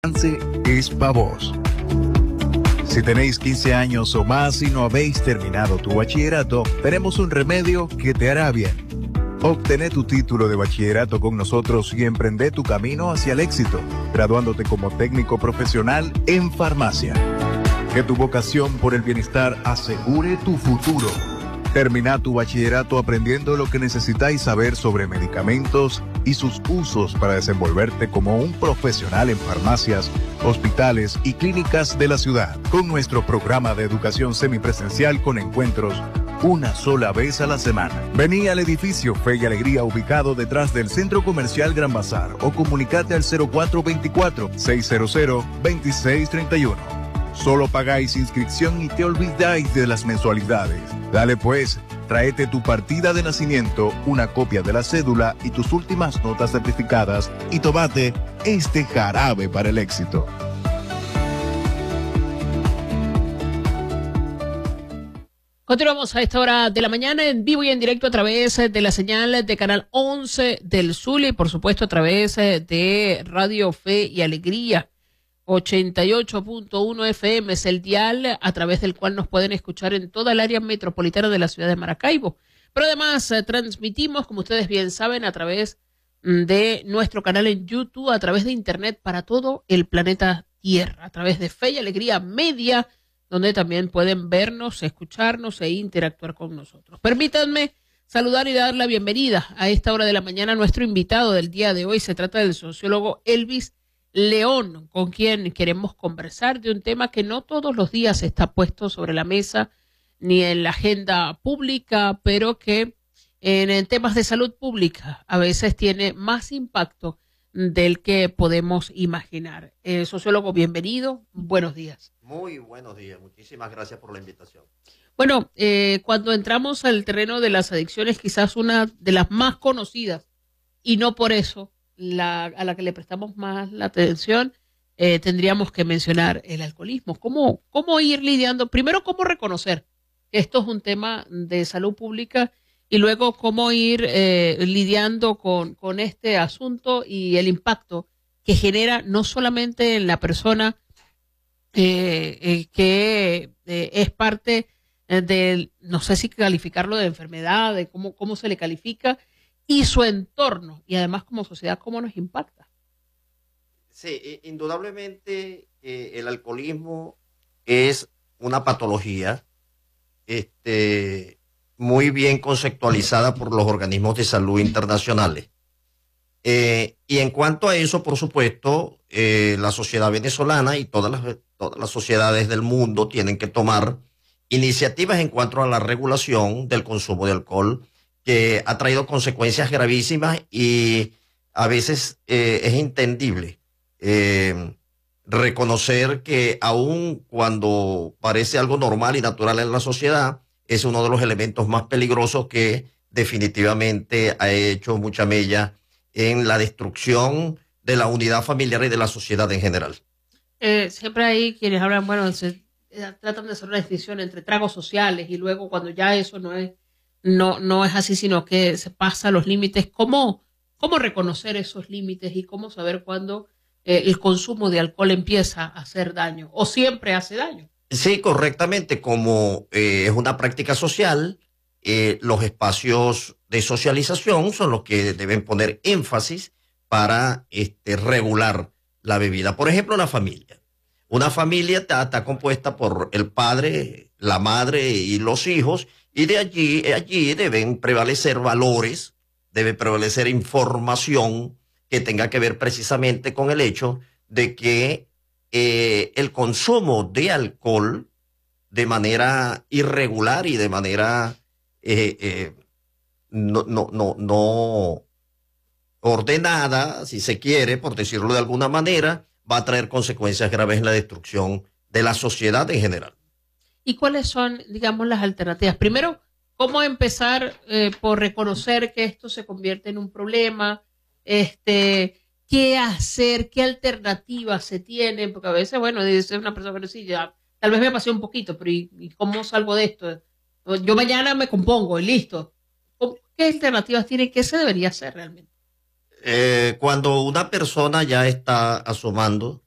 es para vos. Si tenéis 15 años o más y no habéis terminado tu bachillerato, tenemos un remedio que te hará bien. Obtener tu título de bachillerato con nosotros y emprende tu camino hacia el éxito, graduándote como técnico profesional en farmacia. Que tu vocación por el bienestar asegure tu futuro. Termina tu bachillerato aprendiendo lo que necesitáis saber sobre medicamentos y sus usos para desenvolverte como un profesional en farmacias, hospitales y clínicas de la ciudad, con nuestro programa de educación semipresencial con encuentros una sola vez a la semana. Vení al edificio Fe y Alegría ubicado detrás del Centro Comercial Gran Bazar o comunicate al 0424-600-2631. Solo pagáis inscripción y te olvidáis de las mensualidades. Dale pues, tráete tu partida de nacimiento, una copia de la cédula y tus últimas notas certificadas y tomate este jarabe para el éxito. Continuamos a esta hora de la mañana en vivo y en directo a través de la señal de Canal 11 del Zulia y por supuesto a través de Radio Fe y Alegría. 88.1 FM es el dial a través del cual nos pueden escuchar en toda el área metropolitana de la ciudad de Maracaibo. Pero además transmitimos, como ustedes bien saben, a través de nuestro canal en YouTube, a través de Internet para todo el planeta Tierra, a través de Fe y Alegría Media, donde también pueden vernos, escucharnos e interactuar con nosotros. Permítanme saludar y dar la bienvenida a esta hora de la mañana a nuestro invitado del día de hoy. Se trata del sociólogo Elvis León, con quien queremos conversar de un tema que no todos los días está puesto sobre la mesa ni en la agenda pública, pero que en temas de salud pública a veces tiene más impacto del que podemos imaginar. Sociólogo, bienvenido, buenos días. Muy buenos días, muchísimas gracias por la invitación. Bueno, cuando entramos al terreno de las adicciones, quizás una de las más conocidas, y no por eso a la que le prestamos más la atención, tendríamos que mencionar el alcoholismo. ¿Cómo ir lidiando? Primero, ¿cómo reconocer que esto es un tema de salud pública? Y luego, ¿cómo ir lidiando con este asunto y el impacto que genera no solamente en la persona que es parte de, no sé si calificarlo de enfermedad, de cómo se le califica, y su entorno, y además como sociedad, cómo nos impacta? Sí, indudablemente el alcoholismo es una patología muy bien conceptualizada por los organismos de salud internacionales. Y en cuanto a eso, por supuesto, la sociedad venezolana y todas las sociedades del mundo tienen que tomar iniciativas en cuanto a la regulación del consumo de alcohol, que ha traído consecuencias gravísimas y a veces es entendible reconocer que aun cuando parece algo normal y natural en la sociedad, es uno de los elementos más peligrosos que definitivamente ha hecho mucha mella en la destrucción de la unidad familiar y de la sociedad en general. Siempre hay quienes hablan, bueno, tratan de hacer una distinción entre tragos sociales y luego cuando ya eso no es así, sino que se pasa los límites. ¿Cómo reconocer esos límites y cómo saber cuándo el consumo de alcohol empieza a hacer daño o siempre hace daño? Sí, correctamente. Como es una práctica social, los espacios de socialización son los que deben poner énfasis para regular la bebida. Por ejemplo, la familia. Una familia está compuesta por el padre, la madre y los hijos, y de allí deben prevalecer valores, debe prevalecer información que tenga que ver precisamente con el hecho de que el consumo de alcohol de manera irregular y de manera no ordenada, si se quiere, por decirlo de alguna manera, va a traer consecuencias graves en la destrucción de la sociedad en general. ¿Y cuáles son, digamos, las alternativas? Primero, ¿cómo empezar por reconocer que esto se convierte en un problema? ¿Qué hacer? ¿Qué alternativas se tienen? Porque a veces, bueno, dice una persona, pero sí, ya, tal vez me pasé un poquito, pero ¿y cómo salgo de esto? Yo mañana me compongo y listo. ¿Qué alternativas tiene? ¿Qué se debería hacer realmente? Cuando una persona ya está asomando